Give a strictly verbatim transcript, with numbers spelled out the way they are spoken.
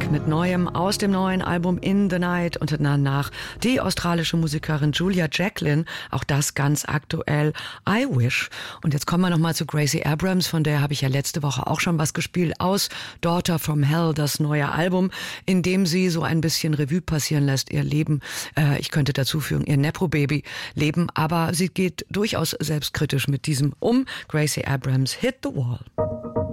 Music mit Neuem aus dem neuen Album In the Night und danach die australische Musikerin Julia Jacklin, auch das ganz aktuell, I Wish. Und jetzt kommen wir nochmal zu Gracie Abrams, von der habe ich ja letzte Woche auch schon was gespielt, aus Daughter from Hell, das neue Album, in dem sie so ein bisschen Revue passieren lässt, ihr Leben, äh, ich könnte dazu fügen, ihr Nepo-Baby-Leben, aber sie geht durchaus selbstkritisch mit diesem um. Gracie Abrams, Hit the Wall.